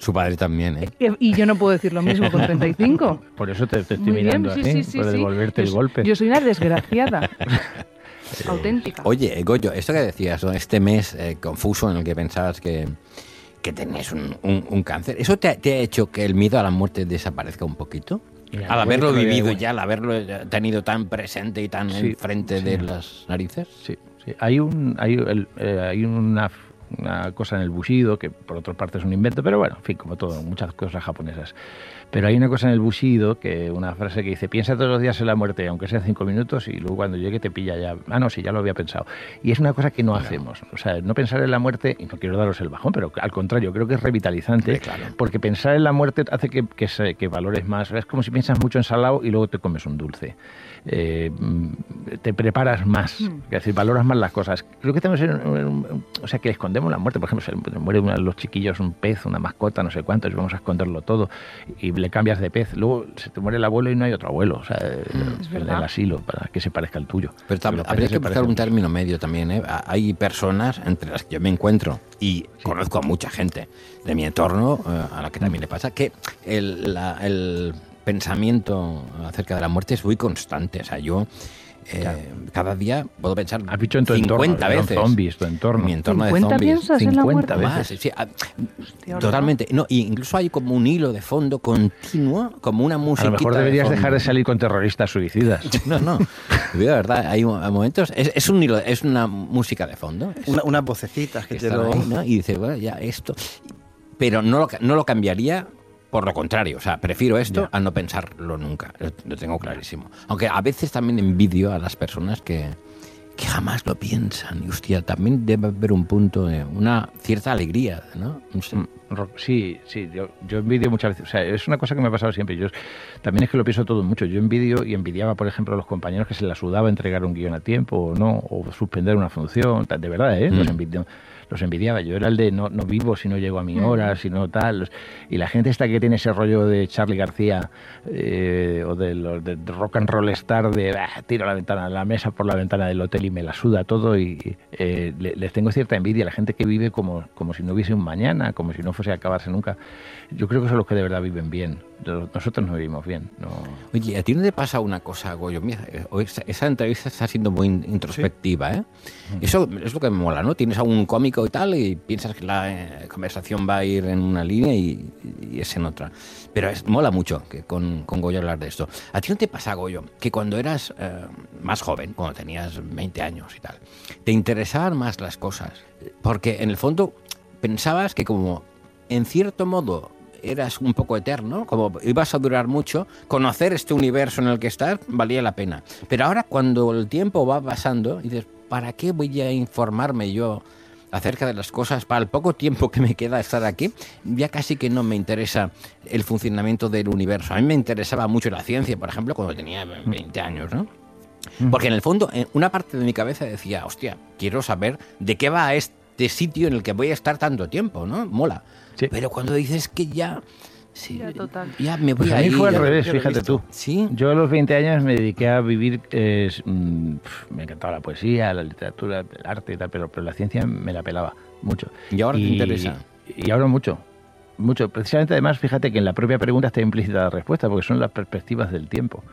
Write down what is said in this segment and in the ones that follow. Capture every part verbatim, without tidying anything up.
Su padre también, ¿eh? Y yo no puedo decir lo mismo con treinta y cinco. Por eso te, te estoy Muy bien, mirando sí, así, sí, sí, por sí. devolverte Yo, el golpe. Yo soy una desgraciada. Auténtica. Oye, Goyo, esto que decías, ¿no? Este mes eh, confuso en el que pensabas que, que tenías un, un, un cáncer, ¿eso te, te ha hecho que el miedo a la muerte desaparezca un poquito? Mira, Al haberlo yo vivido creo que- ya, al haberlo tenido tan presente y tan Sí, enfrente sí. de las narices. Sí, sí. Hay, un, hay, el, eh, hay una, una cosa en el bushido, que por otra parte es un invento, pero bueno, en fin, como todo, muchas cosas japonesas. Pero hay una cosa en el bushido, que una frase que dice, piensa todos los días en la muerte, aunque sean cinco minutos, y luego cuando llegue te pilla ya. Ah, no, sí, ya lo había pensado. Y es una cosa que no, no. hacemos. O sea, no pensar en la muerte, y no quiero daros el bajón, pero al contrario, creo que es revitalizante, sí, claro. porque pensar en la muerte hace que, que, se, que valores más. Es como si piensas mucho en salado y luego te comes un dulce. Eh, te preparas más, mm. es decir, valoras más las cosas. Creo que estamos en, en, en, o sea, que escondemos la muerte. Por ejemplo, se muere uno de los chiquillos, un pez, una mascota, no sé cuánto, y vamos a esconderlo todo, y le cambias de pez. Luego se te muere el abuelo y no hay otro abuelo, o sea, mm, en el asilo, para que se parezca al tuyo. Pero también habría que buscar un término medio también, ¿eh? Hay personas entre las que yo me encuentro, y sí. conozco a mucha gente de mi entorno, eh, a la que también le pasa, que el, la, el pensamiento acerca de la muerte es muy constante. O sea, yo eh, claro. cada día puedo pensar has dicho en tu cincuenta entorno, veces. Zombies, tu entorno. Mi entorno ¿cincuenta de zombies. piensas en la muerte? Más, sí, Hostia, totalmente. No, y incluso hay como un hilo de fondo continuo, como una música. A lo mejor deberías de dejar de salir con terroristas suicidas. No, no. De verdad, hay momentos. Es, es un hilo, es una música de fondo. Una, unas vocecitas que, que te lo. Ahí, ¿no? Y dices, bueno, ya esto. Pero no lo, no lo cambiaría. Por lo contrario, o sea, prefiero esto yeah. a no pensarlo nunca, lo, lo tengo clarísimo. Aunque a veces también envidio a las personas que, que jamás lo piensan. Y hostia, también debe haber un punto de una cierta alegría, ¿no? No sé. Sí, sí, yo, yo envidio muchas veces, o sea, es una cosa que me ha pasado siempre. Yo también es que lo pienso todo mucho. Yo envidio y envidiaba, por ejemplo, a los compañeros que se la sudaba entregar un guión a tiempo o no, o suspender una función, de verdad, ¿eh? Mm. Los envidio. Los envidiaba. Yo era el de no, no vivo si no llego a mi hora, si no tal. Y la gente esta que tiene ese rollo de Charly García eh, o de los de rock and roll star de ah, tiro la ventana, la mesa por la ventana del hotel y me la suda todo y eh, le, les tengo cierta envidia a la gente que vive como, como si no hubiese un mañana, como si no fuese a acabarse nunca. Yo creo que son los que de verdad viven bien. Nosotros no vivimos bien. No. Oye, ¿a ti no te pasa una cosa, Goyo? Mira, esa entrevista está siendo muy introspectiva, ¿eh? Sí. Eso es lo que me mola, ¿no? Tienes a un cómico y tal y piensas que la eh, conversación va a ir en una línea y, y es en otra. Pero es, mola mucho que con, con Goyo hablar de esto. ¿A ti no te pasa, Goyo, que cuando eras eh, más joven, cuando tenías veinte años y tal, te interesaban más las cosas? Porque en el fondo pensabas que como en cierto modo eras un poco eterno, como ibas a durar mucho, conocer este universo en el que estás valía la pena. Pero ahora cuando el tiempo va pasando, dices, ¿para qué voy a informarme yo acerca de las cosas? Para el poco tiempo que me queda estar aquí, ya casi que no me interesa el funcionamiento del universo. A mí me interesaba mucho la ciencia, por ejemplo, cuando tenía veinte años, ¿no? Porque en el fondo, una parte de mi cabeza decía, hostia, quiero saber de qué va este sitio en el que voy a estar tanto tiempo, ¿no? Mola. Sí. Pero cuando dices que ya... Sí, ya, total. ya me voy pues a a mí ir, fue al ya, revés, ya fíjate tú. ¿Sí? Yo a los veinte años me dediqué a vivir... Eh, mmm, me encantaba la poesía, la literatura, el arte y tal, pero, pero la ciencia me la pelaba mucho. ¿Y ahora y, te interesa? Y ahora mucho. Mucho. Precisamente, además, fíjate que en la propia pregunta está implícita la respuesta, porque son las perspectivas del tiempo.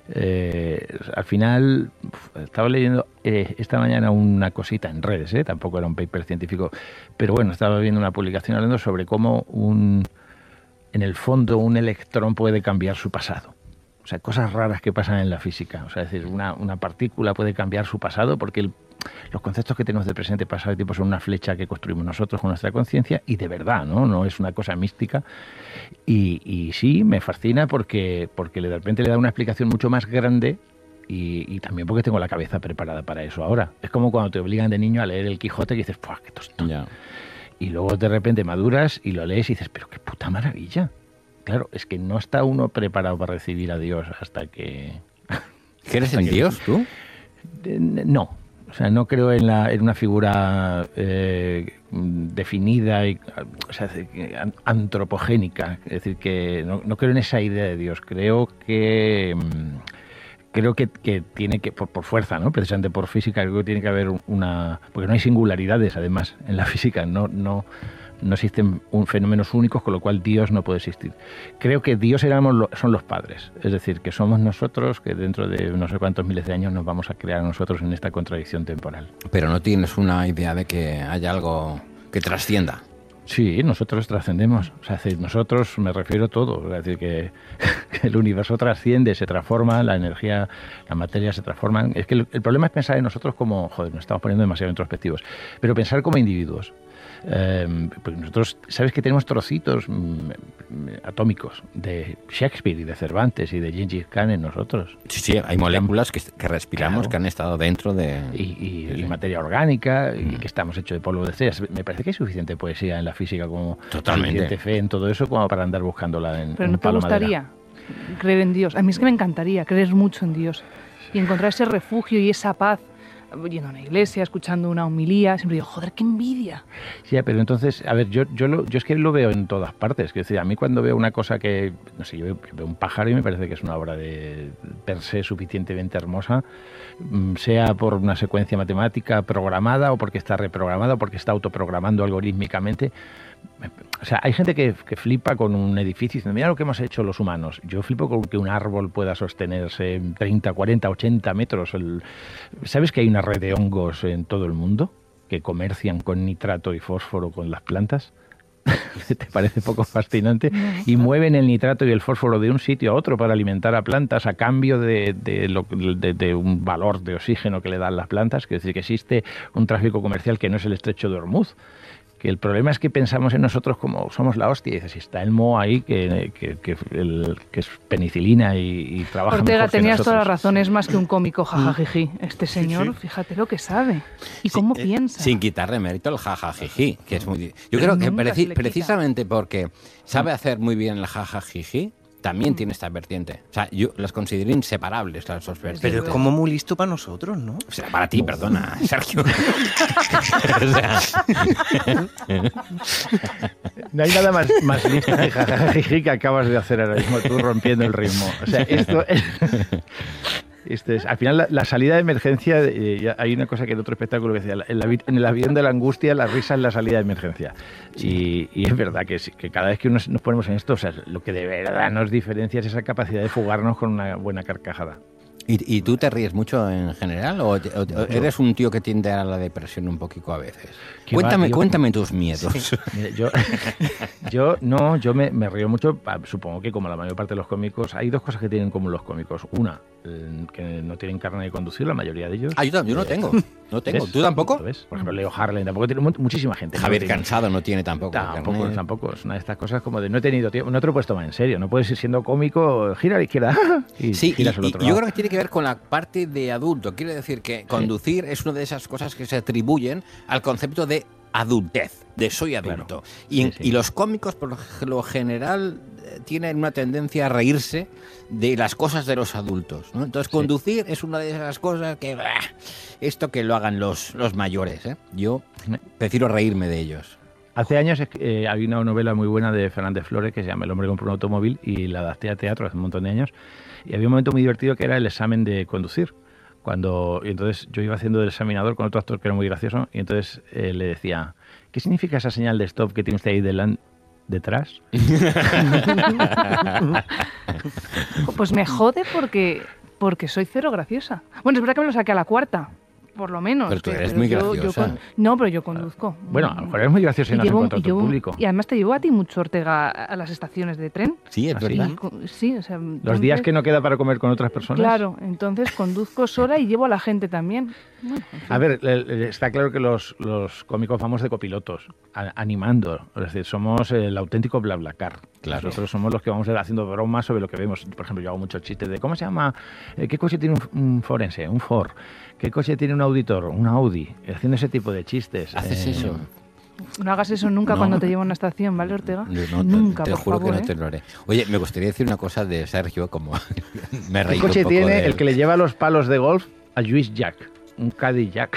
Eh, al final, estaba leyendo eh, esta mañana una cosita en redes, eh, tampoco era un paper científico, pero bueno, estaba viendo una publicación hablando sobre cómo un, en el fondo un electrón puede cambiar su pasado. O sea, cosas raras que pasan en la física. O sea, es decir, una, una partícula puede cambiar su pasado porque el, los conceptos que tenemos de presente, pasado y tiempo son una flecha que construimos nosotros con nuestra conciencia y de verdad, ¿no? No es una cosa mística. Y, y sí, me fascina porque, porque de repente le da una explicación mucho más grande y, y también porque tengo la cabeza preparada para eso ahora. Es como cuando te obligan de niño a leer el Quijote y dices, ¡puah, qué tostón! Yeah. Y luego de repente maduras y lo lees y dices, ¡pero qué puta maravilla! Claro, es que no está uno preparado para recibir a Dios hasta que... ¿Crees en Dios, tú? No. O sea, no creo en, la, en una figura eh, definida, y, o sea, antropogénica. Es decir, que no, no creo en esa idea de Dios. Creo que creo que, que tiene que, por, por fuerza, ¿no? Precisamente por física, creo que tiene que haber una... Porque no hay singularidades, además, en la física. No, no, no existen un, fenómenos únicos, con lo cual Dios no puede existir. Creo que Dios éramos lo, son los padres, es decir, que somos nosotros que dentro de no sé cuántos miles de años nos vamos a crear nosotros en esta contradicción temporal. Pero no tienes una idea de que haya algo que trascienda. Sí, nosotros trascendemos. O sea, es decir, nosotros me refiero a todo. Es decir, que, que el universo trasciende, se transforma, la energía, la materia se transforman. Es que el, el problema es pensar en nosotros como, joder, nos estamos poniendo demasiado introspectivos, pero pensar como individuos. Eh, porque nosotros, ¿sabes que tenemos trocitos mm, atómicos de Shakespeare y de Cervantes y de Gengis Khan en nosotros? Sí, sí, hay moléculas que, que respiramos, claro, que han estado dentro de... Y, y, sí, sí. y materia orgánica, y mm. que estamos hechos de polvo de estrellas. Me parece que hay suficiente poesía en la física, como Totalmente. suficiente fe en todo eso, como para andar buscándola en Pero un ¿no te palo gustaría madera? Creer en Dios? A mí es que me encantaría creer mucho en Dios y encontrar ese refugio y esa paz. Yendo a una iglesia, escuchando una homilía, siempre digo, joder, qué envidia. Sí, pero entonces, a ver, yo yo, lo, yo es que lo veo en todas partes. Es decir, a mí cuando veo una cosa que, no sé, yo veo, yo veo un pájaro y me parece que es una obra de per se suficientemente hermosa, sea por una secuencia matemática programada o porque está reprogramada o porque está autoprogramando algorítmicamente. O sea, hay gente que, que flipa con un edificio y dice, mira lo que hemos hecho los humanos. Yo flipo con que un árbol pueda sostenerse treinta, cuarenta, ochenta metros. El... ¿Sabes que hay una red de hongos en todo el mundo que comercian con nitrato y fósforo con las plantas? ¿Te parece poco fascinante? Y mueven el nitrato y el fósforo de un sitio a otro para alimentar a plantas a cambio de, de, lo, de, de un valor de oxígeno que le dan las plantas. Es decir, que existe un tráfico comercial que no es el estrecho de Hormuz. Que el problema es que pensamos en nosotros como somos la hostia. Y dices, si está el Mo ahí, que, que, que, el, que es penicilina y, y trabaja Ortega, mejor que tenías nosotros. toda la razón, es más que un cómico jajajiji. Este señor, sí, sí. Fíjate lo que sabe y sí, cómo eh, piensa. Sin quitarle mérito al jajajiji, que es muy... Yo creo que preci precisamente porque sabe hacer muy bien el jajajiji, también mm. tiene esta vertiente. O sea, yo las considero inseparables las dos vertientes. Pero es como muy listo para nosotros, ¿no? O sea, para ti, no. Perdona, Sergio. O sea... No hay nada más, más listo que jajajiji que acabas de hacer ahora mismo, tú rompiendo el ritmo. O sea, esto es... Este es, al final, la, la salida de emergencia, eh, hay una cosa que en otro espectáculo que decía, en, la, en el avión de la angustia, la risa es la salida de emergencia. Sí. Y, y es verdad que, que cada vez que nos, nos ponemos en esto, o sea, lo que de verdad nos diferencia es esa capacidad de fugarnos con una buena carcajada. ¿Y, y tú te ríes mucho en general o, te, o, o eres un tío que tiende a la depresión un poquito a veces? Cuéntame, va, cuéntame tus miedos. Sí. Mire, yo, yo no, yo me, me río mucho, supongo que como la mayor parte de los cómicos, hay dos cosas que tienen en común los cómicos. Una, que no tienen carne de conducir, la mayoría de ellos. Ah, yo, yo no tengo, no tengo. ¿Tú tampoco? ¿Ves? Por ejemplo, Leo Harlem tampoco tiene muchísima gente. Javier no Cansado no tiene tampoco. Tampoco, tampoco. Es una de estas cosas como de no he tenido tiempo, no te lo puedes tomar en serio. No puedes ir siendo cómico, gira a la izquierda y sí, giras y, al otro y lado. Yo creo que tiene que ver con la parte de adulto. Quiere decir que conducir sí. es una de esas cosas que se atribuyen al concepto de adultez, de soy adulto. Claro. Y, sí, sí. y los cómicos, por lo general, tienen una tendencia a reírse de las cosas de los adultos, ¿no? Entonces, sí. conducir es una de esas cosas que... Bah, esto que lo hagan los, los mayores, ¿eh? Yo prefiero reírme de ellos. Hace años eh, había una novela muy buena de Fernández Flores que se llama El hombre compró un automóvil y la adapté a teatro hace un montón de años. Y había un momento muy divertido que era el examen de conducir. Cuando, y entonces yo iba haciendo del examinador con otro actor que era muy gracioso y entonces eh, le decía, ¿qué significa esa señal de stop que tiene usted ahí delante? ¿Detrás? Pues me jode porque, porque soy cero graciosa. Bueno, es verdad que me lo saqué a la cuarta, por lo menos. Pero tú eres pero muy yo, graciosa. Yo con, no, pero yo conduzco. Bueno, a lo mejor eres muy graciosa y, y no has encontrado tu público. Y además te llevo a ti mucho, Ortega, a las estaciones de tren. Sí, es verdad. Y, sí, o sea, Los entonces, días que no queda para comer con otras personas. Claro, entonces conduzco sola y llevo a la gente también. Bueno, en fin. A ver, está claro que los, los cómicos vamos de copilotos, a, animando. Es decir, somos el auténtico BlaBlaCar. Claro. Nosotros somos los que vamos a ir haciendo bromas sobre lo que vemos. Por ejemplo, yo hago muchos chistes de ¿cómo se llama? ¿Qué coche tiene un, un forense? Un Ford. ¿Qué coche tiene un auditor? Un Audi. Haciendo ese tipo de chistes. ¿Haces eh, eso? No hagas eso nunca no. cuando te llevo a una estación, ¿vale, Ortega? No, nunca, te, te por juro favor, que no te lo haré. Oye, me gustaría decir una cosa de Sergio, como me reí un poco. ¿Qué coche tiene de... el que le lleva los palos de golf a Lluís Llach? Un Cadillac.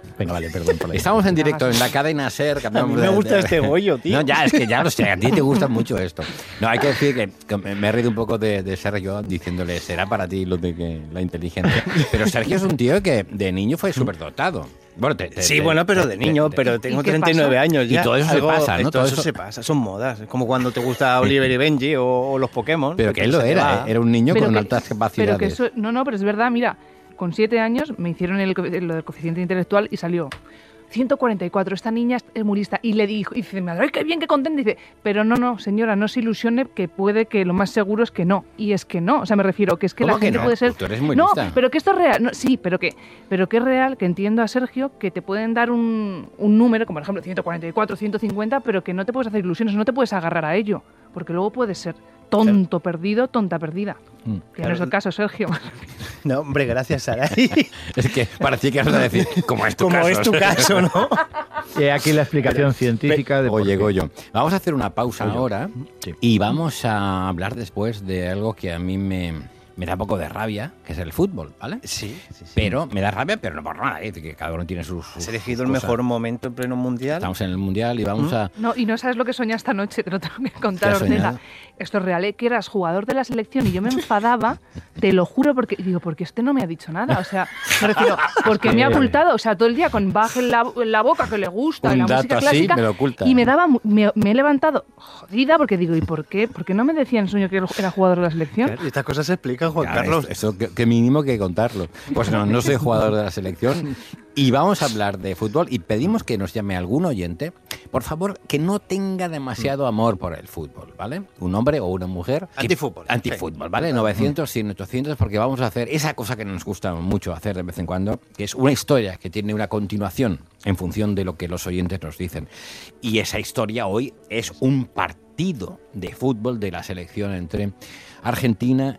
Venga, vale, perdón por la Estamos en directo en la cadena SER. A mí me gusta este Goyo, tío. No, ya, es que ya lo sé, a ti te gusta mucho esto. No, hay que decir que, que me he reído un poco de, de Sergio diciéndole, será para ti lo de que la inteligencia. Pero Sergio es un tío que de niño fue súper dotado. Bueno, te, te, sí, te, bueno, pero te, de niño, te, pero tengo treinta y nueve años ya. Y todo eso Algo, se pasa, ¿no? Todo, Todo eso, eso se pasa, son modas. Es como cuando te gusta Oliver y Benji o, o los Pokémon. Pero que él lo era, ¿eh? Era un niño pero con que, altas capacidades. Pero que eso, no, no, pero es verdad, mira, con siete años me hicieron el, lo del coeficiente intelectual y salió ciento cuarenta y cuatro, esta niña es muy lista. Y le dijo, y dice, ¡ay, qué bien, qué contenta! Dice, pero no, no, señora, no se ilusione, que puede que lo más seguro es que no. Y es que no, o sea, me refiero, que es que la gente no? puede ser... Tú eres muy no, lista. pero que esto es real, no, sí, pero que, pero que es real, que entiendo a Sergio, que te pueden dar un, un número, como por ejemplo ciento cuarenta y cuatro, ciento cincuenta, pero que no te puedes hacer ilusiones, no te puedes agarrar a ello, porque luego puedes ser tonto perdido, tonta perdida. Mm, que claro. No es el caso, Sergio. No, hombre, gracias, Saray. Es que parecía que ibas a decir, como es tu como caso. es tu caso, ¿no? Y aquí la explicación pero, científica de por Oye, Goyo, vamos a hacer una pausa Goyo. ahora sí. y vamos a hablar después de algo que a mí me... me da un poco de rabia, que es el fútbol, ¿vale? Sí, sí, sí. Pero me da rabia, pero no por nada, ¿eh? Que cada uno tiene sus... sus Has elegido sus el cosas. mejor momento en pleno mundial. Estamos en el mundial y vamos ¿Mm? a... No, y no sabes lo que soñé esta noche, te lo tengo que contar, Ornella. Esto es real, ¿eh? Que eras jugador de la selección y yo me enfadaba, te lo juro, porque digo, porque este no me ha dicho nada, o sea, me refiero, porque me ha ocultado, o sea, todo el día con baje en la, en la boca que le gusta, un y la dato música así, clásica, me lo oculta. Y me daba, me, me he levantado jodida porque digo, ¿y por qué? ¿Por qué no me decía en sueño que era jugador de la selección? Claro, y estas cosas se explican, Juan claro, Carlos. Eso, que, que mínimo que contarlo. Pues no, no soy jugador de la selección. Y vamos a hablar de fútbol y pedimos que nos llame algún oyente, por favor, que no tenga demasiado amor por el fútbol, ¿vale? Un hombre o una mujer. Antifútbol. Antifútbol, ¿vale? novecientos, cien, ochocientos, porque vamos a hacer esa cosa que nos gusta mucho hacer de vez en cuando, que es una historia que tiene una continuación en función de lo que los oyentes nos dicen. Y esa historia hoy es un partido de fútbol de la selección entre Argentina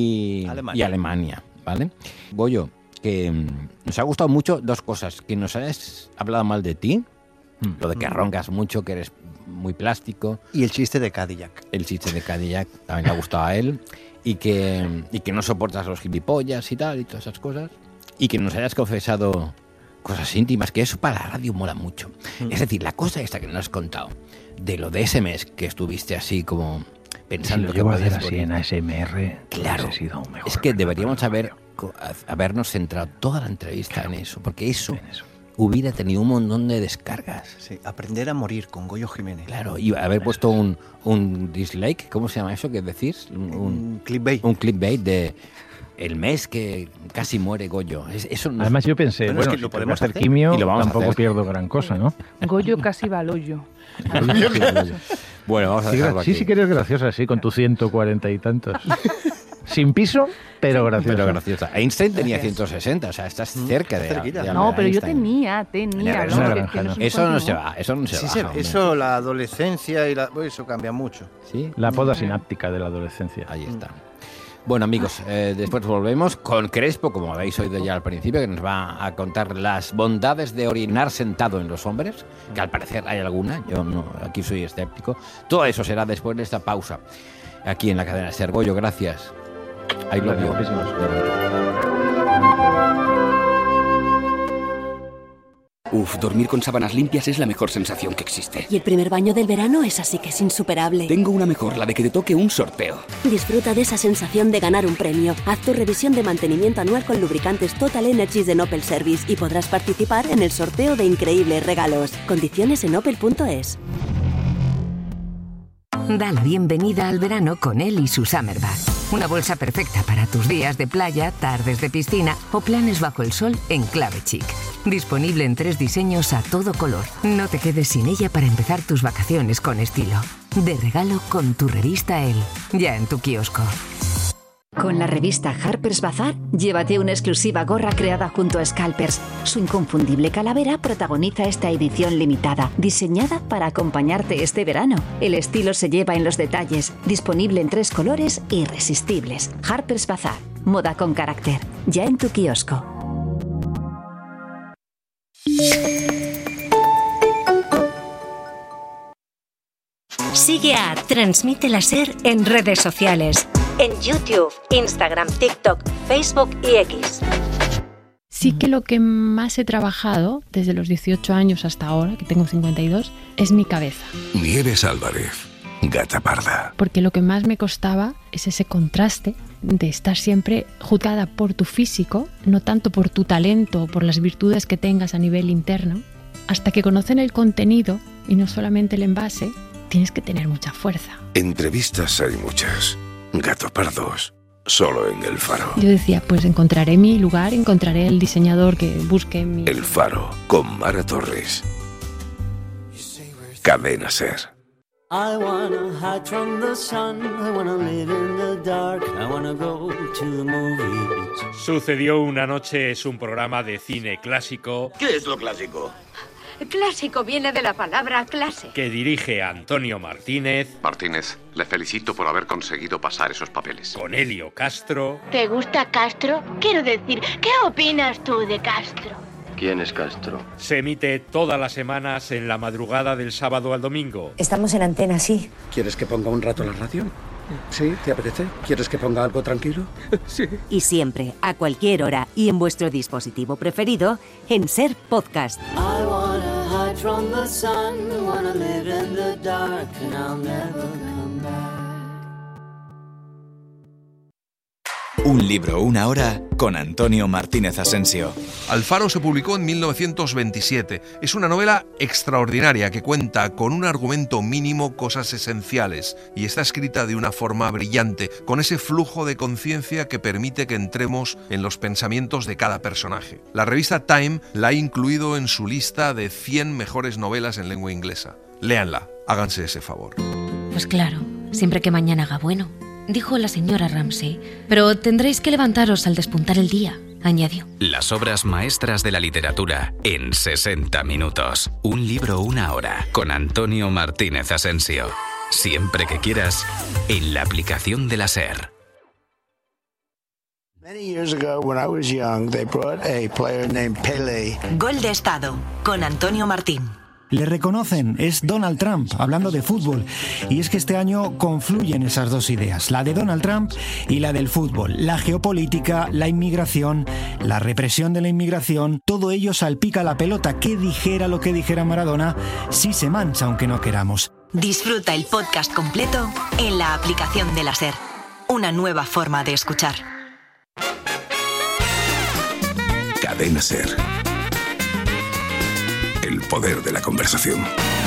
y Alemania, y Alemania, ¿vale? Goyo, que nos ha gustado mucho dos cosas, que nos has hablado mal de ti, mm. lo de que roncas mucho, que eres muy plástico. Y el chiste de Cadillac. El chiste de Cadillac también le ha gustado a él. Y que, y que no soportas los gilipollas y tal, y todas esas cosas. Y que nos hayas confesado cosas íntimas, que eso para la radio mola mucho. Mm. Es decir, la cosa esta que nos has contado, de lo de ese mes que estuviste así como pensando si que podías así en A S M R, claro, sido aún mejor, es que deberíamos haber habernos centrado toda la entrevista claro, en eso, porque eso, en eso hubiera tenido un montón de descargas. Sí, aprender a morir con Goyo Jiménez. Claro, y haber puesto un, un dislike, ¿cómo se llama eso que decís? Un, un, un clickbait. Un clickbait de el mes que casi muere Goyo. Es, eso no... Además yo pensé, bueno, bueno es que si lo podemos hacer quimio, y lo vamos tampoco a hacer. Pierdo gran cosa, ¿no? Goyo casi va al hoyo. Bueno, vamos a sí, dejarlo sí, aquí. sí que eres graciosa, sí, con tus ciento cuarenta y tantos. Sin piso, pero graciosa. Pero graciosa. Einstein tenía ciento sesenta, o sea, estás cerca de, de, de No, pero Einstein. yo tenía, tenía. Eso, no, no, que, que no eso no se va, eso no se sí, va. Sí, eso, la adolescencia y la, eso cambia mucho. ¿Sí? La poda sináptica de la adolescencia. Ahí está. Bueno, amigos, eh, después volvemos con Crespo, como habéis oído ya al principio, que nos va a contar las bondades de orinar sentado en los hombres, que al parecer hay alguna, yo no, aquí soy escéptico. Todo eso será después de esta pausa, aquí en la cadena SER. Goyo, gracias. I love you. Uf, dormir con sábanas limpias es la mejor sensación que existe. Y el primer baño del verano es así que es insuperable. Tengo una mejor, la de que te toque un sorteo. Disfruta de esa sensación de ganar un premio. Haz tu revisión de mantenimiento anual con lubricantes Total Energies de Opel Service y podrás participar en el sorteo de increíbles regalos. Condiciones en opel punto es. Da la bienvenida al verano con él y su Summer Bag. Una bolsa perfecta para tus días de playa, tardes de piscina o planes bajo el sol en clave chic. Disponible en tres diseños a todo color. No te quedes sin ella para empezar tus vacaciones con estilo. De regalo con tu revista Elle. Ya en tu kiosco. Con la revista Harper's Bazaar, llévate una exclusiva gorra creada junto a Scalpers. Su inconfundible calavera protagoniza esta edición limitada, diseñada para acompañarte este verano. El estilo se lleva en los detalles, disponible en tres colores irresistibles. Harper's Bazaar, moda con carácter, ya en tu kiosco. Sigue a Transmite la SER en redes sociales. En YouTube, Instagram, TikTok, Facebook y X. Sí que lo que más he trabajado desde los dieciocho años hasta ahora, que tengo cincuenta y dos, es mi cabeza. Nieves Álvarez, Gata Parda. Porque lo que más me costaba es ese contraste de estar siempre juzgada por tu físico, no tanto por tu talento o por las virtudes que tengas a nivel interno. Hasta que conocen el contenido y no solamente el envase, tienes que tener mucha fuerza. Entrevistas hay muchas. Gato Pardos, solo en El Faro. Yo decía, pues encontraré mi lugar, encontraré el diseñador que busque mi... El Faro, con Mara Torres. Cadena SER. I wanna hide from the sun, I wanna live in the dark, I wanna go to the movies. Sucedió una noche es un programa de cine clásico. ¿Qué es lo clásico? Clásico viene de la palabra clase. Que dirige Antonio Martínez. Martínez, le felicito por haber conseguido pasar esos papeles. Con Elio Castro. ¿Te gusta Castro? Quiero decir, ¿qué opinas tú de Castro? ¿Quién es Castro? Se emite todas las semanas en la madrugada del sábado al domingo. Estamos en antena, sí. ¿Quieres que ponga un rato la radio? ¿Sí? ¿Te apetece? ¿Quieres que ponga algo tranquilo? Sí. Y siempre, a cualquier hora y en vuestro dispositivo preferido, en SER Podcast. I wanna hide from the sun, I wanna live in the dark, and I'll never come back. Un libro, una hora, con Antonio Martínez Asensio. Alfaro se publicó en mil novecientos veintisiete. Es una novela extraordinaria que cuenta con un argumento mínimo, cosas esenciales, y está escrita de una forma brillante, con ese flujo de conciencia que permite que entremos en los pensamientos de cada personaje. La revista Time la ha incluido en su lista de cien mejores novelas en lengua inglesa. Léanla, háganse ese favor. Pues claro, siempre que mañana haga bueno, dijo la señora Ramsay, pero tendréis que levantaros al despuntar el día, añadió. Las obras maestras de la literatura en sesenta minutos. Un libro, una hora, con Antonio Martínez Asensio. Siempre que quieras, en la aplicación de la SER. Many years ago, when I was young, they brought a player named Pelé. Gol de Estado, con Antonio Martín. Le reconocen, es Donald Trump, hablando de fútbol. Y es que este año confluyen esas dos ideas, la de Donald Trump y la del fútbol. La geopolítica, la inmigración, la represión de la inmigración, todo ello salpica la pelota. Que dijera lo que dijera Maradona, sí se mancha aunque no queramos. Disfruta el podcast completo en la aplicación de la SER. Una nueva forma de escuchar. Cadena SER. El poder de la conversación.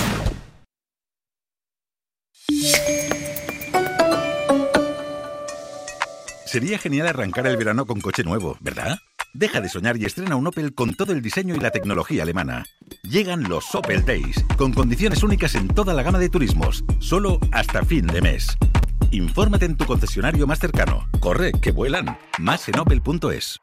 Sería genial arrancar el verano con coche nuevo, ¿verdad? Deja de soñar y estrena un Opel con todo el diseño y la tecnología alemana. Llegan los Opel Days, con condiciones únicas en toda la gama de turismos, solo hasta fin de mes. Infórmate en tu concesionario más cercano. Corre, que vuelan. Más en opel punto es.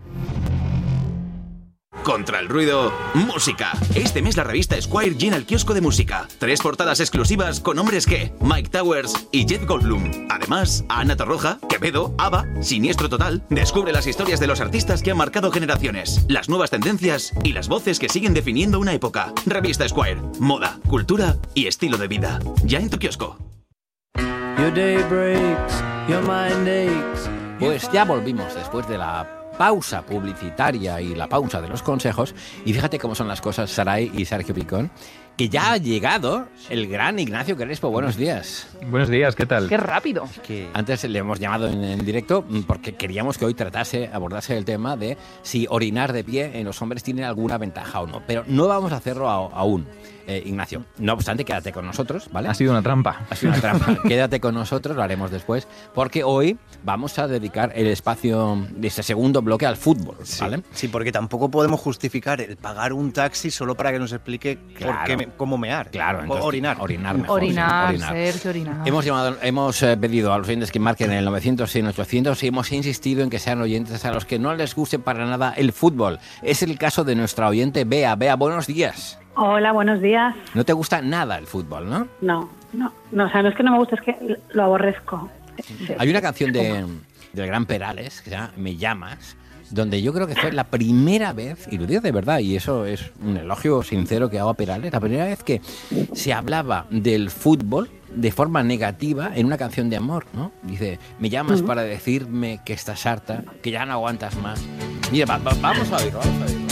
Contra el ruido, música. Este mes la revista Esquire llena el kiosco de música. Tres portadas exclusivas con hombres que Mike Towers y Jeff Goldblum. Además, Ana Torroja, Quevedo, ABBA, Siniestro Total. Descubre las historias de los artistas que han marcado generaciones, las nuevas tendencias y las voces que siguen definiendo una época. Revista Esquire. Moda, cultura y estilo de vida. Ya en tu kiosco. Your day breaks, your mind aches. Pues ya volvimos después de la pausa publicitaria y la pausa de los consejos, y fíjate cómo son las cosas, Saray y Sergio Picón, que ya ha llegado el gran Ignacio Crespo. Buenos días. Buenos días, ¿qué tal? ¡Qué rápido! Que antes le hemos llamado en, en directo porque queríamos que hoy tratase, abordase el tema de si orinar de pie en los hombres tiene alguna ventaja o no, pero no vamos a hacerlo a, aún. Eh, Ignacio, no obstante, quédate con nosotros, ¿vale? Ha sido una trampa. Ha sido una trampa. Quédate con nosotros, lo haremos después, porque hoy vamos a dedicar el espacio de este segundo bloque al fútbol, ¿vale? Sí, sí, porque tampoco podemos justificar el pagar un taxi solo para que nos explique Claro. por qué me- cómo mear. Claro, o entonces, orinar. Orinar mejor. Orinar, sí, orinar. Sergio, orinar. Hemos, llamado, hemos eh, pedido a los oyentes que marquen el novecientos seis ochocientos y hemos insistido en que sean oyentes a los que no les guste para nada el fútbol. Es el caso de nuestra oyente Bea. Bea, buenos días. Hola, buenos días. No te gusta nada el fútbol, ¿no? No, no, no, o sea, no es que no me guste, es que lo aborrezco. Hay una canción de, del gran Perales que se llama Me llamas, donde yo creo que fue la primera vez, y lo digo de verdad, y eso es un elogio sincero que hago a Perales, la primera vez que se hablaba del fútbol de forma negativa en una canción de amor, ¿no? Dice, me llamas Ujú. para decirme que estás harta, que ya no aguantas más. Mira, va- va- vamos a oírlo, vamos a oírlo.